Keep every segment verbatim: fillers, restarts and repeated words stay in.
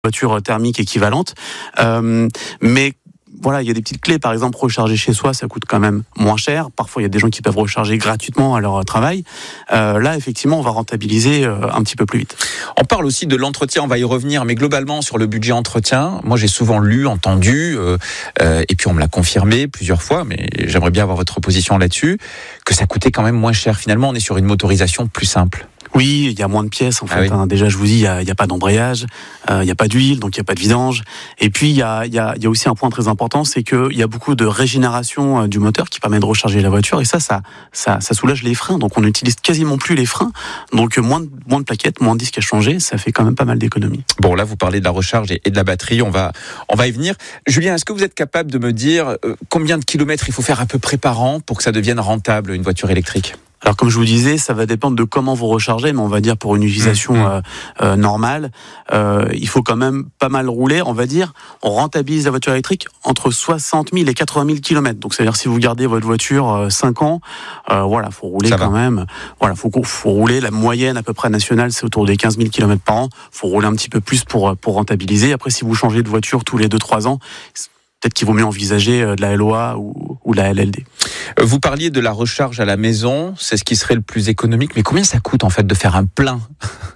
voiture thermique équivalente. Euh, mais voilà, il y a des petites clés, par exemple, recharger chez soi, ça coûte quand même moins cher. Parfois, il y a des gens qui peuvent recharger gratuitement à leur travail. Euh, là, effectivement, on va rentabiliser euh, un petit peu plus vite. On parle aussi de l'entretien, on va y revenir, mais globalement, sur le budget entretien, moi, j'ai souvent lu, entendu, euh, euh, et puis on me l'a confirmé plusieurs fois, mais j'aimerais bien avoir votre position là-dessus, que ça coûtait quand même moins cher. Finalement, on est sur une motorisation plus simple. Oui, il y a moins de pièces en fait. Ah oui. hein. Déjà, je vous dis, il y a, il y a pas d'embrayage, euh, il y a pas d'huile, donc il y a pas de vidange. Et puis il y a, il y a, il y a aussi un point très important, c'est que il y a beaucoup de régénération du moteur qui permet de recharger la voiture. Et ça, ça, ça, ça soulage les freins. Donc on n'utilise quasiment plus les freins. Donc moins de, moins de plaquettes, moins de disques à changer, ça fait quand même pas mal d'économies. Bon, là, vous parlez de la recharge et de la batterie. On va, on va y venir. Julien, est-ce que vous êtes capable de me dire euh, combien de kilomètres il faut faire à peu près par an pour que ça devienne rentable une voiture électrique ? Alors comme je vous disais, ça va dépendre de comment vous rechargez, mais on va dire pour une utilisation mmh. euh, euh, normale, euh, il faut quand même pas mal rouler. On va dire, on rentabilise la voiture électrique entre soixante mille et quatre-vingt mille kilomètres. Donc c'est-à-dire si vous gardez votre voiture euh, cinq ans, euh, voilà, faut rouler ça quand va. même. Voilà, faut faut rouler. La moyenne à peu près nationale, c'est autour des quinze mille kilomètres par an. Faut rouler un petit peu plus pour pour rentabiliser. Après, si vous changez de voiture tous les deux trois ans, peut-être qu'il vaut mieux envisager de la L O A ou, ou la L L D. Vous parliez de la recharge à la maison, c'est ce qui serait le plus économique, mais combien ça coûte en fait de faire un plein d'électrique ?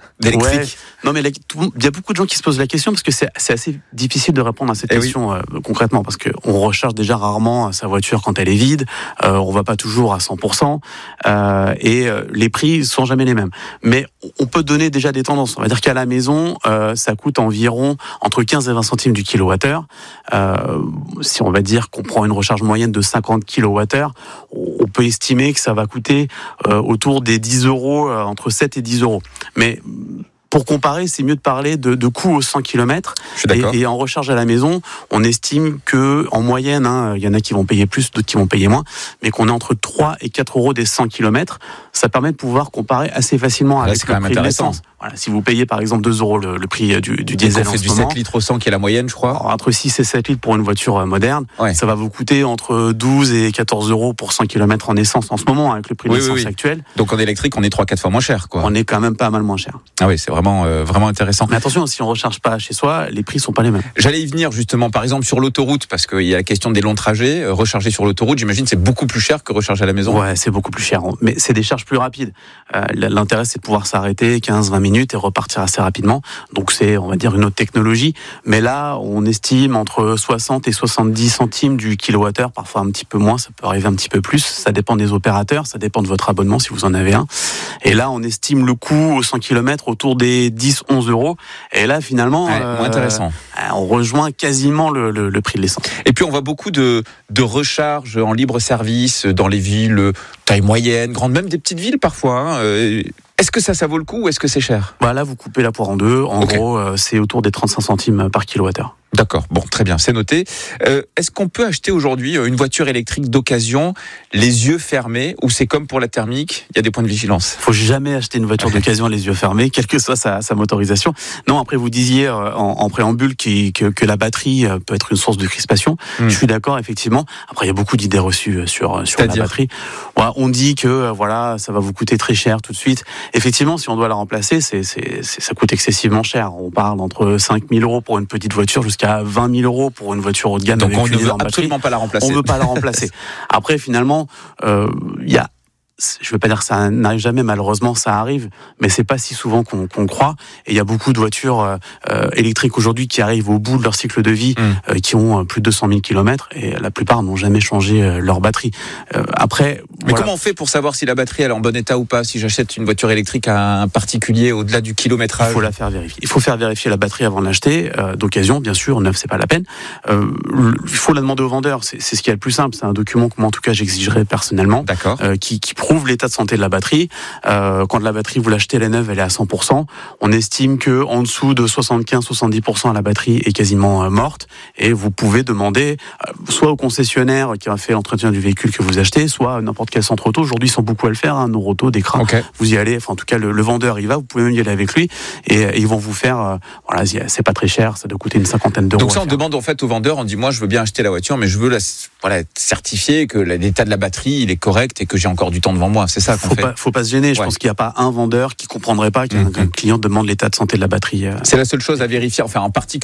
Ouais. Non mais il y a beaucoup de gens qui se posent la question parce que c'est, c'est assez difficile de répondre à cette eh question oui. euh, concrètement parce que on recharge déjà rarement sa voiture quand elle est vide, euh, on va pas toujours à cent pour cent euh, et euh, les prix sont jamais les mêmes. Mais on peut donner déjà des tendances. On va dire qu'à la maison, euh, ça coûte environ entre quinze et vingt centimes du kilowattheure. Euh, si on va dire qu'on prend une recharge moyenne de cinquante kilowattheures, on peut estimer que ça va coûter euh, autour des dix euros, euh, entre sept et dix euros. Mais pour comparer, c'est mieux de parler de, de coût au cent kilomètres. Et, et en recharge à la maison, on estime que, en moyenne, hein, il y en a qui vont payer plus, d'autres qui vont payer moins, mais qu'on est entre trois et quatre euros des cent kilomètres. Ça permet de pouvoir comparer assez facilement avec Là, le prix de l'essence. Voilà, si vous payez par exemple deux euros le, le prix du, du diesel en ce moment. On fait du sept litres au cent qui est la moyenne, je crois. Alors, entre six et sept litres pour une voiture moderne, ouais. ça va vous coûter entre douze et quatorze euros pour cent kilomètres en essence en ce moment, avec le prix oui, de l'essence oui, oui. actuel. Donc en électrique, on est trois quatre fois moins cher, quoi. On est quand même pas mal moins cher. Ah oui, c'est vraiment, euh, vraiment intéressant. Mais attention, si on recharge pas chez soi, les prix sont pas les mêmes. J'allais y venir justement, par exemple sur l'autoroute, parce qu'il y a la question des longs trajets. Euh, recharger sur l'autoroute, j'imagine, c'est beaucoup plus cher que recharger à la maison. Ouais, c'est beaucoup plus cher, mais c'est des charges plus rapides. Euh, l'intérêt, c'est de pouvoir s'arrêter quinze vingt minutes et repartir assez rapidement. Donc c'est, on va dire, une autre technologie. Mais là, on estime entre soixante et soixante-dix centimes du kilowattheure, parfois un petit peu moins, ça peut arriver un petit peu plus. Ça dépend des opérateurs, ça dépend de votre abonnement si vous en avez un. Et là, on estime le coût au cent kilomètres autour des dix onze euros. Et là, finalement, ouais, euh, intéressant. On rejoint quasiment le, le, le prix de l'essence. Et puis on voit beaucoup de, de recharges en libre service dans les villes taille moyenne, grande, même des petites villes parfois. Hein. Est-ce que ça, ça vaut le coup ou est-ce que c'est cher ? Bah là, vous coupez la poire en deux. En okay. gros, euh, c'est autour des trente-cinq centimes par kilowattheure. D'accord, bon, très bien, c'est noté. Euh, est-ce qu'on peut acheter aujourd'hui une voiture électrique d'occasion, les yeux fermés, ou c'est comme pour la thermique, il y a des points de vigilance ? Il faut jamais acheter une voiture d'occasion les yeux fermés, quelle que soit sa, sa motorisation. Non, après vous disiez en, en préambule qui, que, que la batterie peut être une source de crispation. Mmh. Je suis d'accord, effectivement. Après, il y a beaucoup d'idées reçues sur, sur la batterie. Voilà, on dit que voilà, ça va vous coûter très cher tout de suite. Effectivement, si on doit la remplacer, c'est, c'est, c'est, ça coûte excessivement cher. On parle entre cinq mille euros pour une petite voiture jusqu'à vingt mille euros pour une voiture haut de gamme. Donc avec on ne veut absolument pas la remplacer. On ne veut pas la remplacer. Après, finalement, il euh, y a je ne veux pas dire que ça n'arrive jamais, malheureusement ça arrive, mais c'est pas si souvent qu'on, qu'on croit. Et il y a beaucoup de voitures euh, électriques aujourd'hui qui arrivent au bout de leur cycle de vie, mmh. euh, qui ont plus de deux cent mille kilomètres, et la plupart n'ont jamais changé euh, leur batterie. Euh, après, mais voilà. Comment on fait pour savoir si la batterie elle est en bon état ou pas ? Si j'achète une voiture électrique à un particulier au-delà du kilométrage, il faut la faire vérifier. Il faut faire vérifier la batterie avant de l'acheter, euh, d'occasion, bien sûr. Neuf, c'est pas la peine. Euh, il faut la demander au vendeur. C'est, c'est ce qui est le plus simple. C'est un document que moi, en tout cas, j'exigerais personnellement, D'accord. Euh, qui, qui prouve l'état de santé de la batterie. Euh, quand la batterie, vous l'achetez, elle est neuve, elle est à cent pour cent. On estime que en dessous de soixante-quinze à soixante-dix pour cent, la batterie est quasiment euh, morte. Et vous pouvez demander euh, soit au concessionnaire qui a fait l'entretien du véhicule que vous achetez, soit à n'importe quel centre auto. Aujourd'hui, ils sont beaucoup à le faire, hein, nos autos, des crans. Okay. Vous y allez, enfin, en tout cas, le, le vendeur y va. Vous pouvez même y aller avec lui et, et ils vont vous faire. Euh, voilà, c'est pas très cher, ça doit coûter une cinquantaine d'euros. Donc ça, on demande en fait au vendeur, on dit moi, je veux bien acheter la voiture, mais je veux la, voilà, certifier que l'état de la batterie il est correct et que j'ai encore du temps devant moi. C'est ça qu'on faut fait. Pas, faut pas se gêner. Je ouais. pense qu'il n'y a pas un vendeur qui comprendrait pas qu'un, mmh. qu'un client demande l'état de santé de la batterie. C'est la seule chose à vérifier. Enfin, en particulier